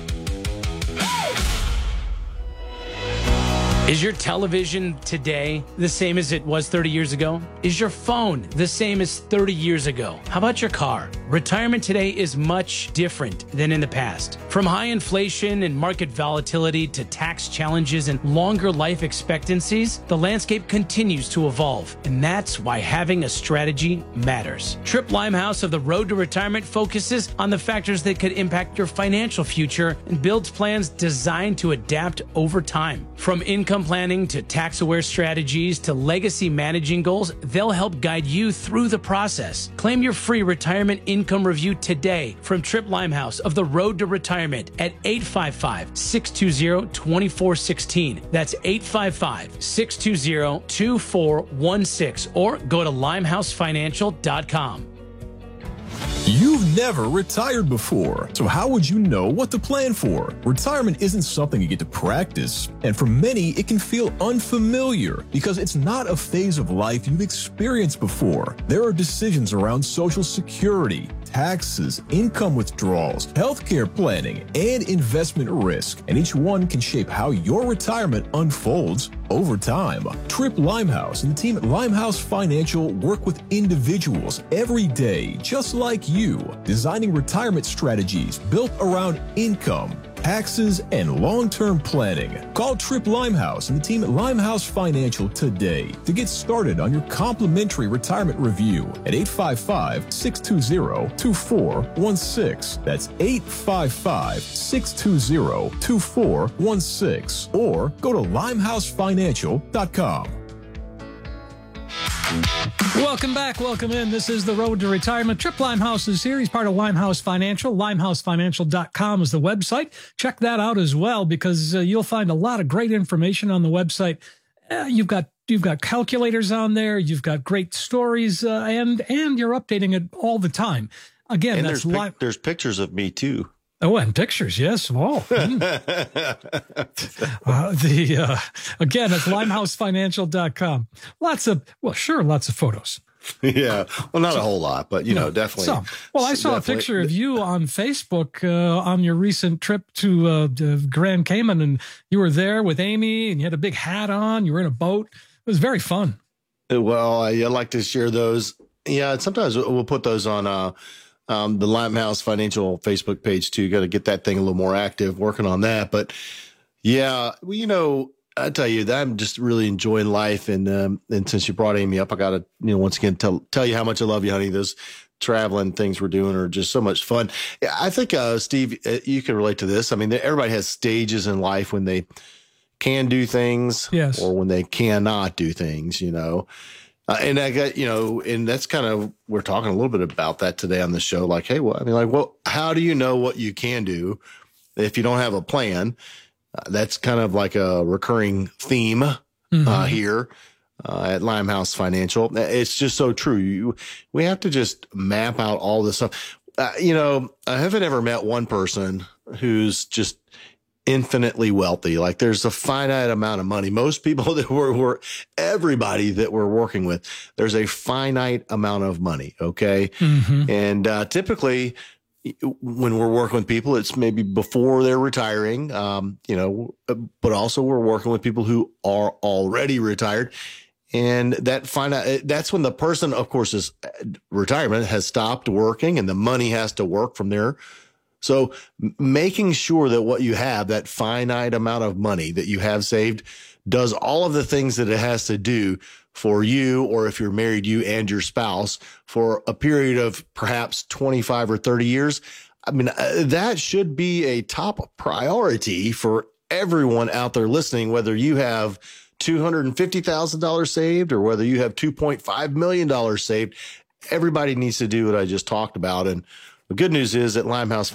Is your television today the same as it was 30 years ago? Is your phone the same as 30 years ago? How about your car? Retirement today is much different than in the past. From high inflation and market volatility to tax challenges and longer life expectancies, the landscape continues to evolve. And that's why having a strategy matters. Trip Limehouse of The Road to Retirement focuses on the factors that could impact your financial future and builds plans designed to adapt over time. From income planning to tax-aware strategies to legacy managing goals, they'll help guide you through the process. Claim your free retirement income review today from Trip Limehouse of The Road to Retirement at 855-620-2416. That's 855-620-2416, or go to limehousefinancial.com. You've never retired before, so how would you know what to plan for? Retirement isn't something you get to practice, and for many, it can feel unfamiliar because it's not a phase of life you've experienced before. There are decisions around Social Security, taxes, income withdrawals, healthcare planning, and investment risk, and each one can shape how your retirement unfolds over time. Trip Limehouse and the team at Limehouse Financial work with individuals every day, just like you, designing retirement strategies built around income, taxes, and long-term planning. Call Trip Limehouse and the team at Limehouse Financial today to get started on your complimentary retirement review at 855-620-2416. That's 855-620-2416, or go to limehousefinancial.com. Welcome back. Welcome in. This is The Road to Retirement. Trip Limehouse is here. He's part of Limehouse Financial. Limehousefinancial.com is the website. Check that out as well, because you'll find a lot of great information on the website. You've got calculators on there. You've got great stories, and you're updating it all the time. Again, and there's pictures of me too. Oh, and pictures, yes. Oh. Again, it's limehousefinancial.com. Lots of photos. Yeah. Well, not a whole lot, but, definitely. Some. Well, I saw a picture of you on Facebook on your recent trip to Grand Cayman, and you were there with Amy, and you had a big hat on. You were in a boat. It was very fun. Well, I like to share those. Yeah, sometimes we'll put those on the Limehouse Financial Facebook page too. Got to get that thing a little more active, working on that. But yeah, I tell you that I'm just really enjoying life. And since you brought Amy up, I got to, once again, tell you how much I love you, honey. Those traveling things we're doing are just so much fun. I think, Steve, you can relate to this. I mean, everybody has stages in life when they can do things, yes, or when they cannot do things, and I got, and that's kind of, we're talking a little bit about that today on the show. Like, hey, how do you know what you can do if you don't have a plan? That's kind of like a recurring theme here at Limehouse Financial. It's just so true. We have to just map out all this stuff. I haven't ever met one person who's just infinitely wealthy. Like there's a finite amount of money. Most people that everybody that we're working with, there's a finite amount of money. Okay. Mm-hmm. And typically when we're working with people, it's maybe before they're retiring, but also we're working with people who are already retired. And that's when the person, of course, is retirement has stopped working and the money has to work from there. So making sure that what you have, that finite amount of money that you have saved, does all of the things that it has to do for you, or if you're married, you and your spouse, for a period of perhaps 25 or 30 years. I mean, that should be a top priority for everyone out there listening, whether you have $250,000 saved or whether you have $2.5 million saved. Everybody needs to do what I just talked about. And the good news is at Limehouse